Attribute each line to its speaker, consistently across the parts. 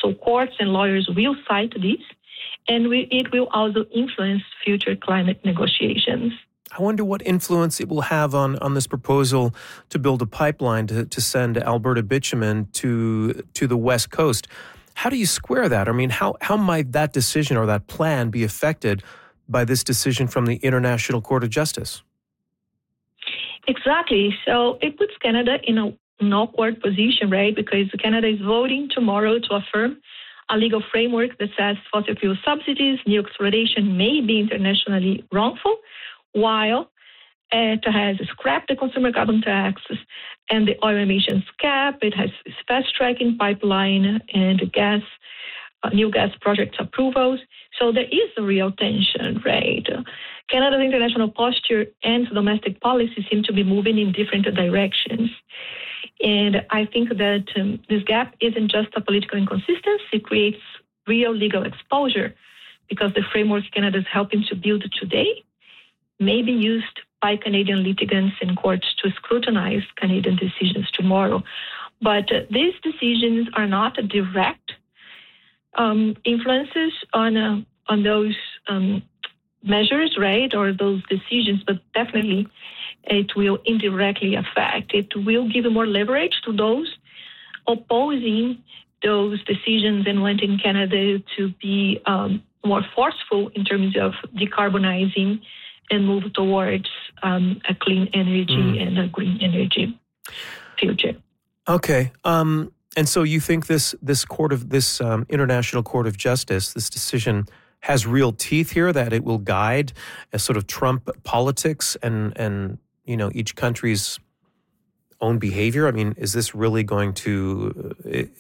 Speaker 1: So courts and lawyers will cite this, and it will also influence future climate negotiations.
Speaker 2: I wonder what influence it will have on this proposal to build a pipeline to send Alberta bitumen to the West Coast. How do you square that? I mean, how might that decision or that plan be affected by this decision from the International Court of Justice?
Speaker 1: Exactly. So it puts Canada in an awkward position, right? Because Canada is voting tomorrow to affirm a legal framework that says fossil fuel subsidies, new exploration may be internationally wrongful, while it has scrapped the consumer carbon taxes and the oil emissions cap. It has fast-tracking pipeline and new gas project approvals. So there is a real tension, right? Canada's international posture and domestic policy seem to be moving in different directions. And I think that this gap isn't just a political inconsistency, it creates real legal exposure because the framework Canada is helping to build today may be used by Canadian litigants and courts to scrutinize Canadian decisions tomorrow. But these decisions are not direct influences on those measures, right, or those decisions, but definitely it will indirectly affect. It will give more leverage to those opposing those decisions and wanting Canada to be more forceful in terms of decarbonizing and move towards a clean energy and a green energy future.
Speaker 2: Okay. And so you think this International Court of Justice, this decision has real teeth here, that it will guide a sort of Trump politics and each country's own behavior? I mean, is this really going to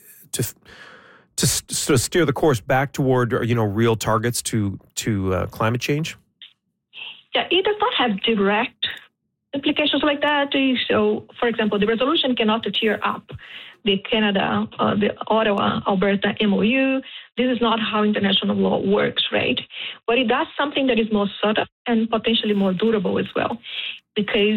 Speaker 2: sort of steer the course back toward real targets to climate change?
Speaker 1: Yeah, it does not have direct implications like that. So, for example, the resolution cannot tear up the the Ottawa-Alberta MOU. This is not how international law works, right? But it does something that is more subtle and potentially more durable as well. Because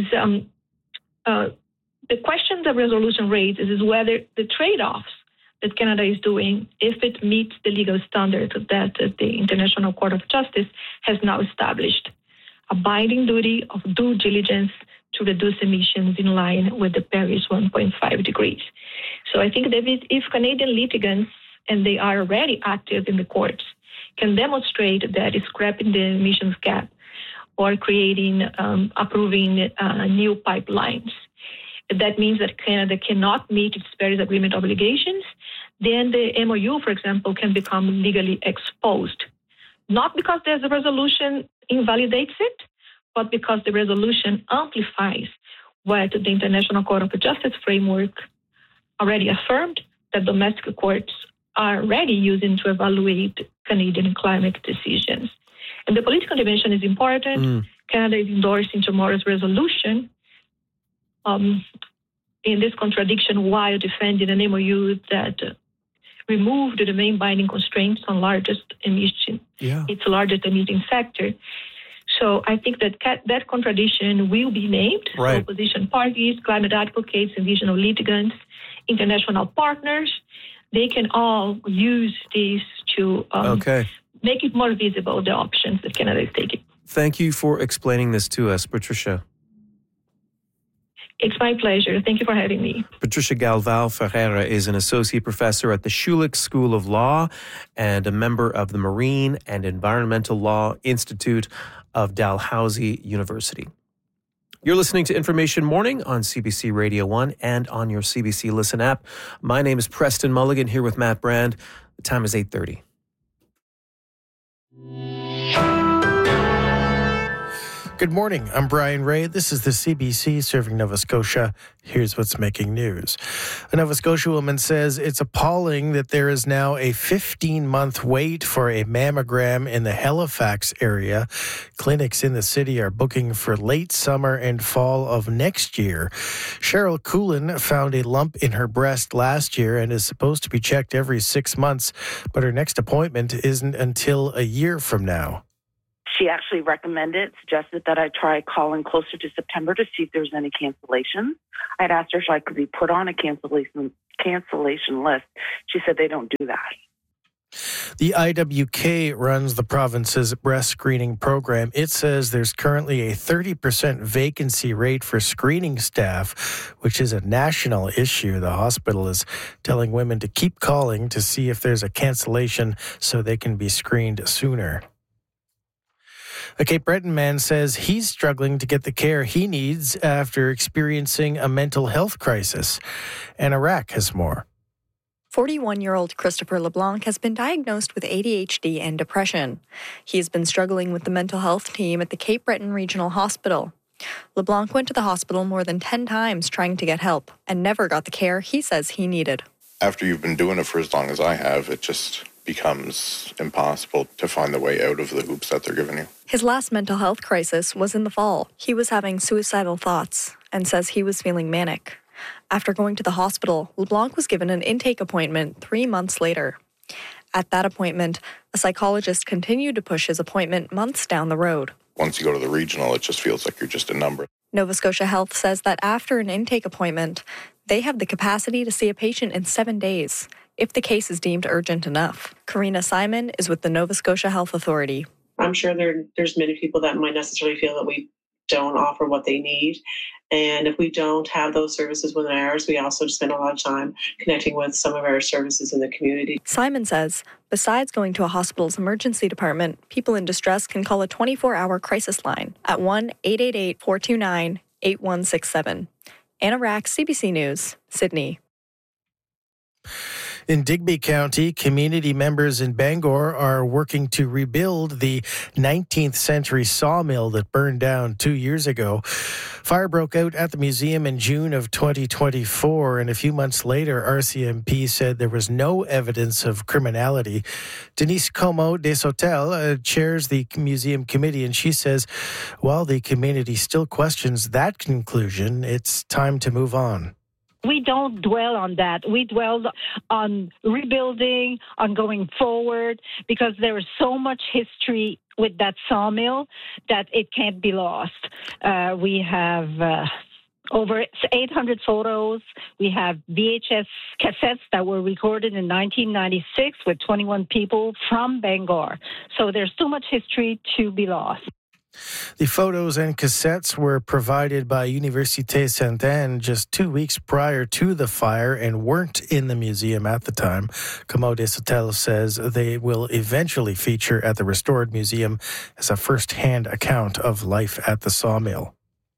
Speaker 1: the question the resolution raises is whether the trade-offs that Canada is doing, if it meets the legal standard that the International Court of Justice has now established, a binding duty of due diligence to reduce emissions in line with the Paris 1.5 degrees. So I think that if Canadian litigants, and they are already active in the courts, can demonstrate that scrapping the emissions cap or approving new pipelines, that means that Canada cannot meet its Paris Agreement obligations, then the MOU, for example, can become legally exposed. Not because there's a resolution invalidates it, but because the resolution amplifies what the International Court of Justice framework already affirmed that domestic courts are already using to evaluate Canadian climate decisions. And the political dimension is important. Canada is endorsing tomorrow's resolution in this contradiction while defending an MOU that removed the main binding constraints on its largest emitting sector. So I think that contradiction will be named.
Speaker 2: Right.
Speaker 1: So opposition parties, climate advocates, and regional litigants, international partners, they can all use this to make it more visible, the options that Canada is taking.
Speaker 2: Thank you for explaining this to us, Patricia.
Speaker 1: It's my pleasure. Thank you for having me.
Speaker 2: Patricia Galvão Ferreira is an associate professor at the Schulich School of Law and a member of the Marine and Environmental Law Institute of Dalhousie University. You're listening to Information Morning on CBC Radio 1 and on your CBC Listen app. My name is Preston Mulligan, here with Matt Brand. The time is 8:30.
Speaker 3: Good morning. I'm Brian Ray. This is the CBC serving Nova Scotia. Here's what's making news. A Nova Scotia woman says it's appalling that there is now a 15-month wait for a mammogram in the Halifax area. Clinics in the city are booking for late summer and fall of next year. Cheryl Coolin found a lump in her breast last year and is supposed to be checked every 6 months, but her next appointment isn't until a year from now.
Speaker 4: She actually suggested that I try calling closer to September to see if there was any cancellations. I had asked her if I could be put on a cancellation list. She said they don't do that.
Speaker 3: The IWK runs the province's breast screening program. It says there's currently a 30% vacancy rate for screening staff, which is a national issue. The hospital is telling women to keep calling to see if there's a cancellation so they can be screened sooner. A Cape Breton man says he's struggling to get the care he needs after experiencing a mental health crisis. Anna Rack has more.
Speaker 5: 41-year-old Christopher LeBlanc has been diagnosed with ADHD and depression. He has been struggling with the mental health team at the Cape Breton Regional Hospital. LeBlanc went to the hospital more than 10 times trying to get help and never got the care he says he needed.
Speaker 6: After you've been doing it for as long as I have, it just becomes impossible to find the way out of the hoops that they're giving you.
Speaker 5: His last mental health crisis was in the fall. He was having suicidal thoughts and says he was feeling manic. After going to the hospital, LeBlanc was given an intake appointment 3 months later. At that appointment, a psychologist continued to push his appointment months down the road.
Speaker 6: Once you go to the regional, it just feels like you're just a number.
Speaker 5: Nova Scotia Health says that after an intake appointment, they have the capacity to see a patient in 7 days, if the case is deemed urgent enough. Karina Simon is with the Nova Scotia Health Authority.
Speaker 7: I'm sure there's many people that might necessarily feel that we don't offer what they need. And if we don't have those services within ours, we also spend a lot of time connecting with some of our services in the community.
Speaker 5: Simon says, besides going to a hospital's emergency department, people in distress can call a 24-hour crisis line at 1-888-429-8167. Anna Rack, CBC News, Sydney.
Speaker 3: In Digby County, community members in Bangor are working to rebuild the 19th century sawmill that burned down 2 years ago. Fire broke out at the museum in June of 2024, and a few months later, RCMP said there was no evidence of criminality. Denise Como des Hotels chairs the museum committee, and she says while the community still questions that conclusion, it's time to move on.
Speaker 8: We don't dwell on that. We dwell on rebuilding, on going forward, because there is so much history with that sawmill that it can't be lost. We have over 800 photos. We have VHS cassettes that were recorded in 1996 with 21 people from Bangor. So there's too much history to be lost.
Speaker 3: The photos and cassettes were provided by Université Sainte-Anne just 2 weeks prior to the fire and weren't in the museum at the time. Como des Hotels says they will eventually feature at the restored museum as a first-hand account of life at the sawmill.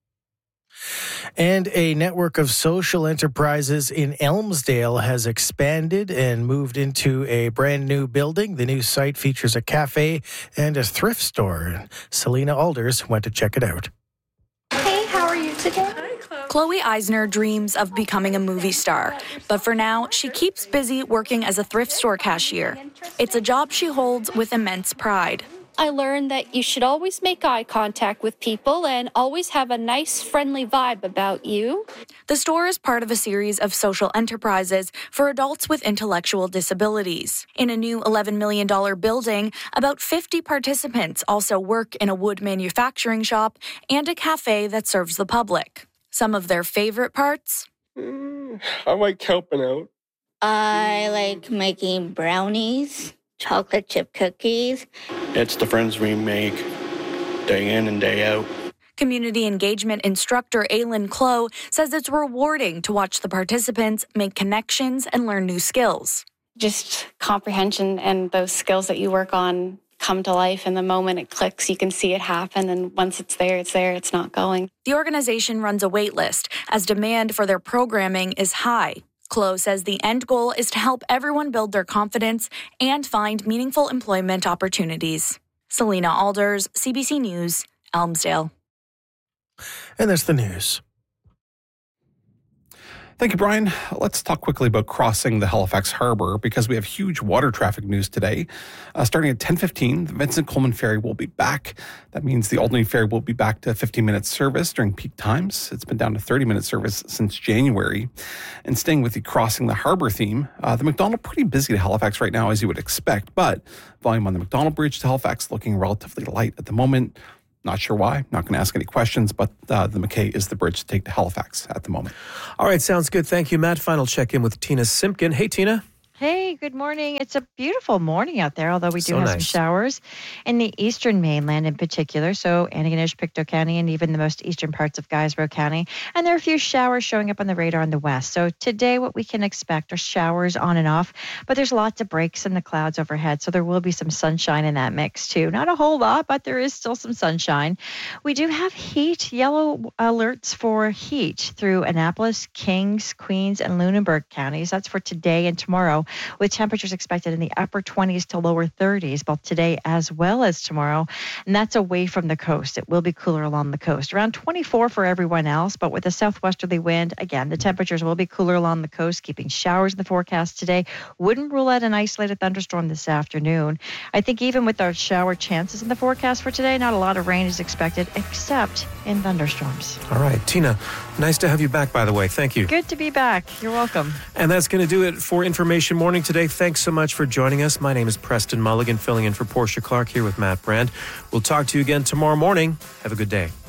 Speaker 3: And a network of social enterprises in Elmsdale has expanded and moved into a brand new building. The new site features a cafe and a thrift store. Selena Alders went to check it out.
Speaker 9: Hey, how are you today? Chloe Eisner dreams of becoming a movie star, but for now, she keeps busy working as a thrift store cashier. It's a job she holds with immense pride.
Speaker 10: I learned that you should always make eye contact with people and always have a nice, friendly vibe about you.
Speaker 9: The store is part of a series of social enterprises for adults with intellectual disabilities. In a new $11 million building, about 50 participants also work in a wood manufacturing shop and a cafe that serves the public. Some of their favorite parts?
Speaker 11: I like helping out.
Speaker 12: I like making brownies, chocolate chip cookies.
Speaker 11: It's the friends we make day in and day out.
Speaker 9: Community engagement instructor Aylin Clow says it's rewarding to watch the participants make connections and learn new skills.
Speaker 13: Just comprehension and those skills that you work on come to life, and the moment it clicks, you can see it happen, and once it's there, it's not going.
Speaker 9: The organization runs a wait list as demand for their programming is high. Clow says the end goal is to help everyone build their confidence and find meaningful employment opportunities. Selena Alders, CBC News, Elmsdale.
Speaker 3: And that's the news.
Speaker 14: Thank you, Brian. Let's talk quickly about crossing the Halifax Harbour because we have huge water traffic news today. Starting at 10:15, the Vincent Coleman Ferry will be back. That means the Albany Ferry will be back to 15-minute service during peak times. It's been down to 30-minute service since January. And staying with the crossing the harbour theme, the Macdonald pretty busy to Halifax right now, as you would expect, but volume on the Macdonald Bridge to Halifax looking relatively light at the moment. Not sure why. Not going to ask any questions, but the McKay is the bridge to take to Halifax at the moment.
Speaker 2: All right, sounds good. Thank you, Matt. Final check-in with Tina Simpkin. Hey, Tina.
Speaker 15: Hey, good morning. It's a beautiful morning out there, although we do have some
Speaker 2: nice.
Speaker 15: showers in the eastern mainland in particular. So Antigonish, Pictou County, and even the most eastern parts of Guysborough County. And there are a few showers showing up on the radar in the west. So today what we can expect are showers on and off, but there's lots of breaks in the clouds overhead. So there will be some sunshine in that mix too. Not a whole lot, but there is still some sunshine. We do have heat, yellow alerts for heat through Annapolis, Kings, Queens, and Lunenburg counties. That's for today and tomorrow, with temperatures expected in the upper 20s to lower 30s, both today as well as tomorrow. And that's away from the coast. It will be cooler along the coast. Around 24 for everyone else, but with a southwesterly wind, again, the temperatures will be cooler along the coast, keeping showers in the forecast today. Wouldn't rule out an isolated thunderstorm this afternoon. I think even with our shower chances in the forecast for today, not a lot of rain is expected, except in thunderstorms.
Speaker 2: All right, Tina, nice to have you back, by the way. Thank you.
Speaker 15: Good to be back. You're welcome.
Speaker 2: And that's going to do it for Information Morning today. Thanks so much for joining us. My name is Preston Mulligan, filling in for Portia Clark here with Matt Brand. We'll talk to you again tomorrow morning. Have a good day.